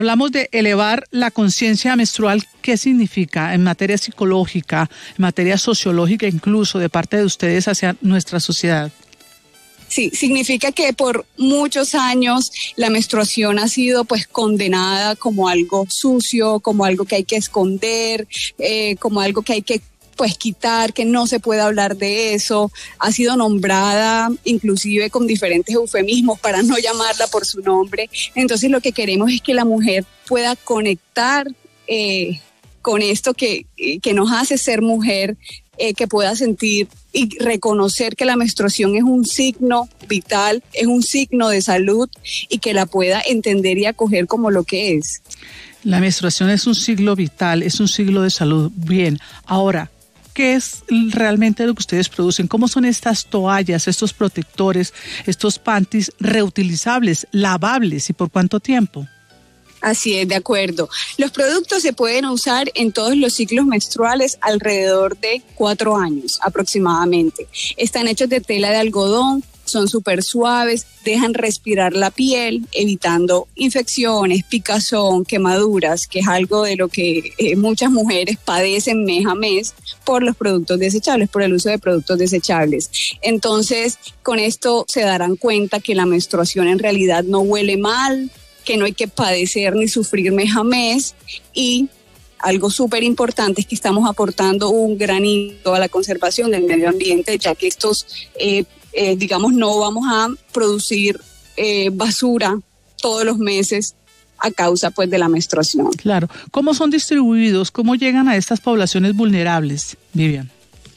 Hablamos de elevar la conciencia menstrual. ¿Qué significa en materia psicológica, en materia sociológica, incluso de parte de ustedes hacia nuestra sociedad? Sí, significa que por muchos años la menstruación ha sido pues condenada como algo sucio, como algo que hay que esconder, como algo que hay que pues quitar, que no se puede hablar de eso. Ha sido nombrada inclusive con diferentes eufemismos para no llamarla por su nombre. Entonces lo que queremos es que la mujer pueda conectar con esto que nos hace ser mujer, que pueda sentir y reconocer que la menstruación es un signo vital, es un signo de salud y que la pueda entender y acoger como lo que es. La menstruación es un signo vital, es un signo de salud. Bien, ahora, ¿qué es realmente lo que ustedes producen? ¿Cómo son estas toallas, estos protectores, estos panties reutilizables, lavables y por cuánto tiempo? Así es, de acuerdo. Los productos se pueden usar en todos los ciclos menstruales alrededor de 4 años aproximadamente. Están hechos de tela de algodón, son súper suaves, dejan respirar la piel, evitando infecciones, picazón, quemaduras, que es algo de lo que muchas mujeres padecen mes a mes por los productos desechables, por el uso de productos desechables. Entonces, con esto se darán cuenta que la menstruación en realidad no huele mal, que no hay que padecer ni sufrir mes a mes, y algo súper importante es que estamos aportando un granito a la conservación del medio ambiente, ya que estos, digamos, no vamos a producir basura todos los meses a causa pues de la menstruación. Claro. ¿Cómo son distribuidos? ¿Cómo llegan a estas poblaciones vulnerables, Vivian?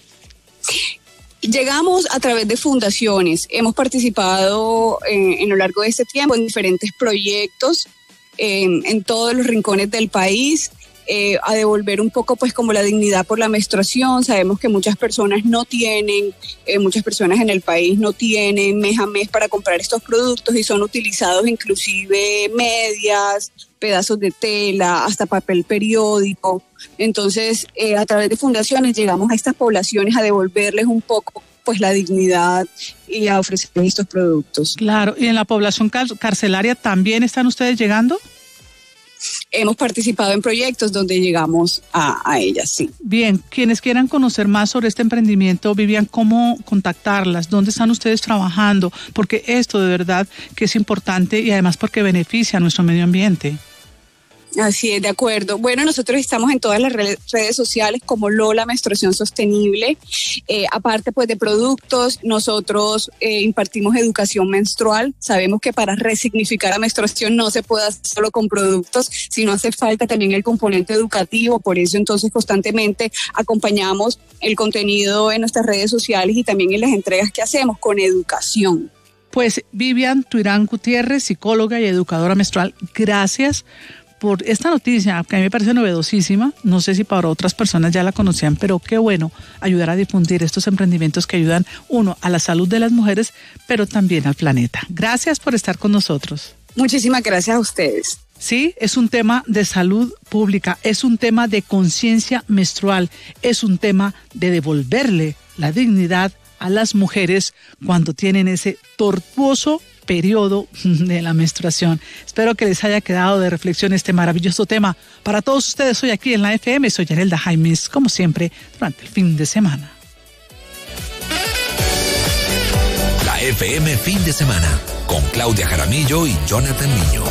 Llegamos a través de fundaciones. Hemos participado en lo largo de este tiempo en diferentes proyectos en todos los rincones del país, a devolver un poco pues como la dignidad por la menstruación. Sabemos que muchas personas no tienen, muchas personas en el país no tienen mes a mes para comprar estos productos y son utilizados inclusive medias, pedazos de tela, hasta papel periódico. Entonces, a través de fundaciones llegamos a estas poblaciones a devolverles un poco pues la dignidad y a ofrecerles estos productos. Claro, ¿y en la población carcelaria también están ustedes llegando? Hemos participado en proyectos donde llegamos a ellas, sí. Bien, quienes quieran conocer más sobre este emprendimiento, Vivian, ¿cómo contactarlas? ¿Dónde están ustedes trabajando? Porque esto de verdad que es importante y además porque beneficia a nuestro medio ambiente. Así es, de acuerdo. Bueno, nosotros estamos en todas las redes sociales como Lola Menstruación Sostenible. Aparte pues de productos, nosotros impartimos educación menstrual. Sabemos que para resignificar la menstruación no se puede hacer solo con productos, sino hace falta también el componente educativo. Por eso entonces constantemente acompañamos el contenido en nuestras redes sociales y también en las entregas que hacemos con educación. Pues Vivian Tuirán Gutiérrez, psicóloga y educadora menstrual, gracias por esta noticia que a mí me parece novedosísima. No sé si para otras personas ya la conocían, pero qué bueno ayudar a difundir estos emprendimientos que ayudan, uno, a la salud de las mujeres, pero también al planeta. Gracias por estar con nosotros. Muchísimas gracias a ustedes. Sí, es un tema de salud pública, es un tema de conciencia menstrual, es un tema de devolverle la dignidad a las mujeres cuando tienen ese tortuoso periodo de la menstruación. Espero que les haya quedado de reflexión este maravilloso tema. Para todos ustedes, hoy aquí en la FM, soy Yanelda Jaimes, como siempre, durante el fin de semana. La FM Fin de Semana, con Claudia Jaramillo y Jonathan Niño.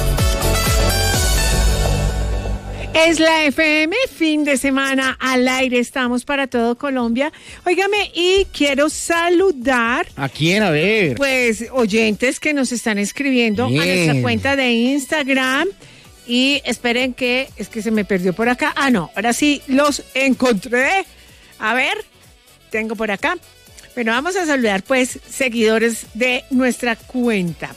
Es la FM, fin de semana al aire, estamos para todo Colombia. Óigame, y quiero saludar... ¿A quién? A ver. Pues oyentes que nos están escribiendo Bien. a nuestra cuenta de Instagram. Y esperen que, es que se me perdió por acá. Ah, no, ahora sí los encontré. A ver, tengo por acá. Bueno, vamos a saludar pues seguidores de nuestra cuenta.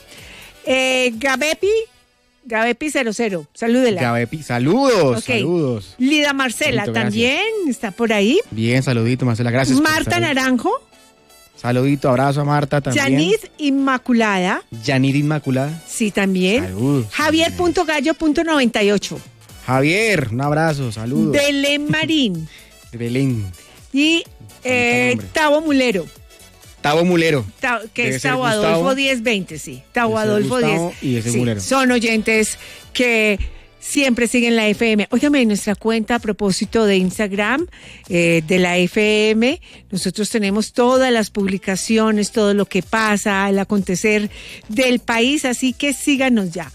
Gabepi 00, salúdela. Gabepi, saludos, Okay. saludos. Lida Marcela Saludito, también está por ahí. Bien, saludito, Marcela, gracias. Marta Naranjo. Saludito, abrazo a Marta también. Janid Inmaculada. Yanid Inmaculada. Sí, también. Saludos. Javier.gallo.98. Javier, un abrazo, saludos. Belén Marín. De Belén. Y nombre. Tavo Mulero. Tavo Mulero. Que Debe es ser Tavo Gustavo. Adolfo 1020, sí. Tavo Debe ser Adolfo Gustavo 10. y ese Sí, Mulero. son oyentes que siempre siguen la FM. Óigame, en nuestra cuenta a propósito de Instagram de la FM, nosotros tenemos todas las publicaciones, todo lo que pasa, el acontecer del país, así que síganos ya,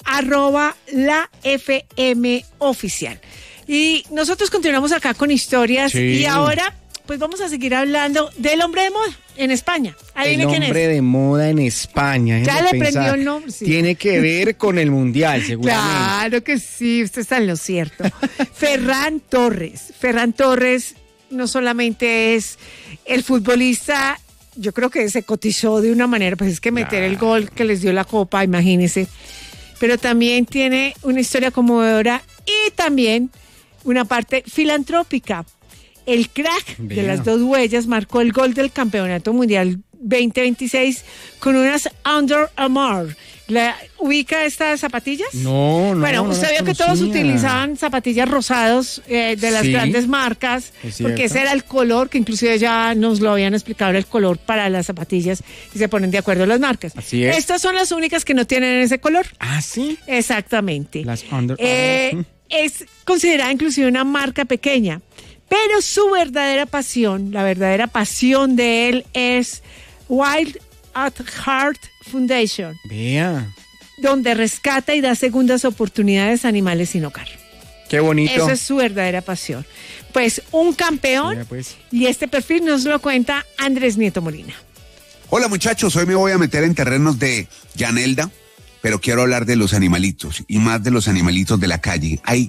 @LaFMOficial. Y nosotros continuamos acá con historias y ahora pues vamos a seguir hablando del hombre de moda en España. El hombre de moda en España. Ya le prendió el nombre. Sí. Tiene que ver con el Mundial, seguramente. Claro que sí, usted está en lo cierto. Ferran Torres. Ferran Torres no solamente es el futbolista, yo creo que se cotizó de una manera, pues es que meter el gol que les dio la copa, imagínense. Pero también tiene una historia conmovedora y también una parte filantrópica. El crack de las dos huellas marcó el gol del Campeonato Mundial 2026 con unas Under Armour. ¿Ubica estas zapatillas? No. Bueno, usted vio que todos utilizaban zapatillas rosados de las grandes marcas, porque ese era el color, que inclusive ya nos lo habían explicado, era el color para las zapatillas y se ponen de acuerdo las marcas. Así es. Estas son las únicas que no tienen ese color. ¿Ah, sí? Exactamente. Las Under Armour. Es considerada inclusive una marca pequeña. Pero su verdadera pasión, la verdadera pasión de él es Wild at Heart Foundation. Vea. Donde rescata y da segundas oportunidades a animales sin hogar. Qué bonito. Esa es su verdadera pasión. Pues un campeón, y este perfil nos lo cuenta Andrés Nieto Molina. Hola muchachos, hoy me voy a meter en terrenos de Yanelda, pero quiero hablar de los animalitos, y más de los animalitos de la calle. Hay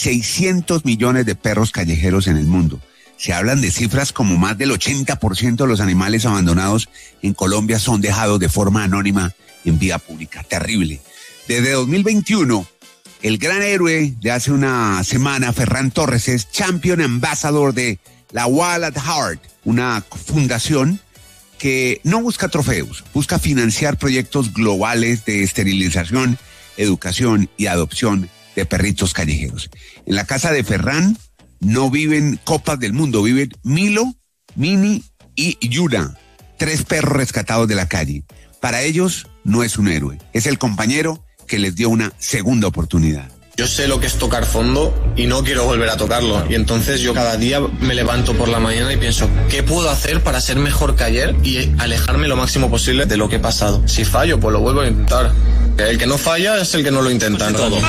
600 millones de perros callejeros en el mundo. Se hablan de cifras como más del 80% de los animales abandonados en Colombia son dejados de forma anónima en vía pública. Terrible. Desde 2021, el gran héroe de hace una semana, Ferran Torres, es Champion Ambassador de la Wild at Heart, una fundación que no busca trofeos, busca financiar proyectos globales de esterilización, educación y adopción de perritos callejeros. En la casa de Ferran no viven copas del mundo, viven Milo, Mini y Yura, 3 perros rescatados de la calle. Para ellos no es un héroe, es el compañero que les dio una segunda oportunidad. Yo sé lo que es tocar fondo y no quiero volver a tocarlo. Y entonces yo cada día me levanto por la mañana y pienso, ¿qué puedo hacer para ser mejor que ayer y alejarme lo máximo posible de lo que he pasado? Si fallo, pues lo vuelvo a intentar. El que no falla es el que no lo intenta en todo.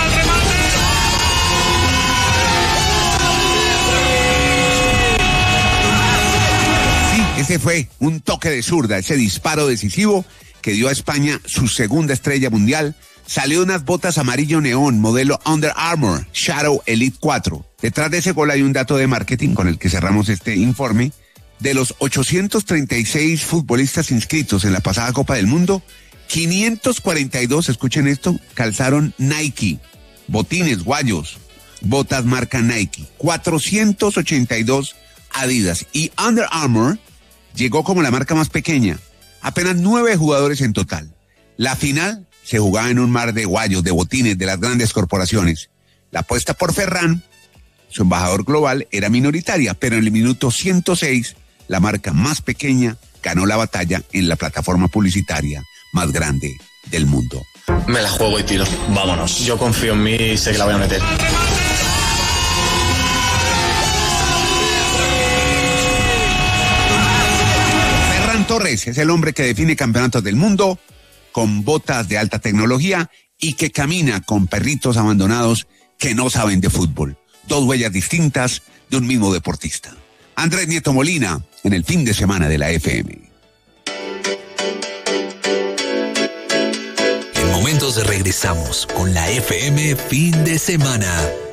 Ese fue un toque de zurda, ese disparo decisivo que dio a España su segunda estrella mundial. Salió unas botas amarillo neón, modelo Under Armour, Shadow Elite 4. Detrás de ese gol hay un dato de marketing con el que cerramos este informe. De los 836 futbolistas inscritos en la pasada Copa del Mundo, 542, escuchen esto, calzaron Nike, botines, guayos, botas marca Nike. 482 Adidas. Y Under Armour llegó como la marca más pequeña, apenas 9 jugadores en total. La final se jugaba en un mar de guayos, de botines de las grandes corporaciones. La apuesta por Ferran, su embajador global, era minoritaria, pero en el minuto 106, la marca más pequeña ganó la batalla en la plataforma publicitaria más grande del mundo. Me la juego y tiro. Vámonos. Yo confío en mí y sé que la voy a meter. Ferran Torres es el hombre que define campeonatos del mundo con botas de alta tecnología y que camina con perritos abandonados que no saben de fútbol. 2 huellas distintas de un mismo deportista. Andrés Nieto Molina en el fin de semana de la FM. En momentos regresamos con la FM fin de semana.